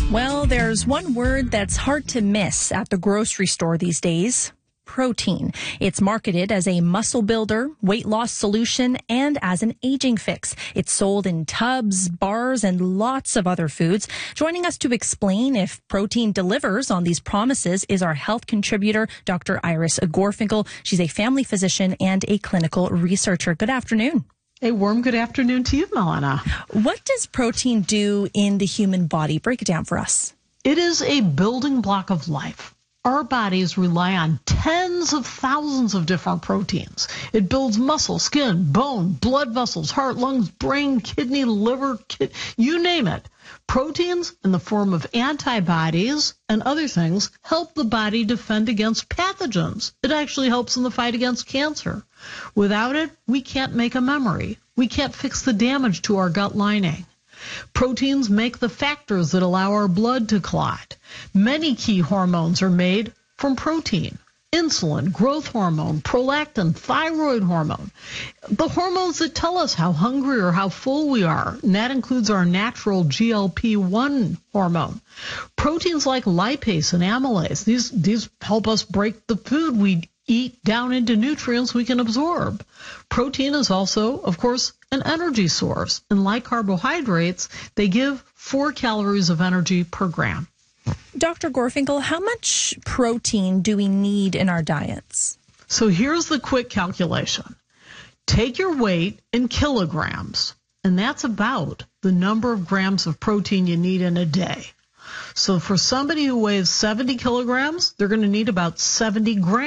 Well, there's one word that's hard to miss at the grocery store these days. Protein. It's marketed as a muscle builder, weight loss solution, and as an aging fix. It's sold in tubs, bars, and lots of other foods. Joining us to explain if protein delivers on these promises is our health contributor, Dr. Iris Gorfinkel. She's a family physician and a clinical researcher. Good afternoon. A warm good afternoon to you, Melana. What does protein do in the human body? Break it down for us. It is a building block of life. Our bodies rely on tens of thousands of different proteins. It builds muscle, skin, bone, blood vessels, heart, lungs, brain, kidney, liver, you name it. Proteins in the form of antibodies and other things help the body defend against pathogens. It actually helps in the fight against cancer. Without it, we can't make a memory. We can't fix the damage to our gut lining. Proteins make the factors that allow our blood to clot. Many key hormones are made from protein. Insulin, growth hormone, prolactin, thyroid hormone. The hormones that tell us how hungry or how full we are. And that includes our natural GLP-1 hormone. Proteins like lipase and amylase, these help us break the food we eat down into nutrients we can absorb. Protein is also, of course, an energy source. And like carbohydrates, they give 4 calories of energy per gram. Dr. Gorfinkel, how much protein do we need in our diets? So here's the quick calculation. Take your weight in kilograms, and that's about the number of grams of protein you need in a day. So for somebody who weighs 70 kilograms, they're going to need about 70 grams.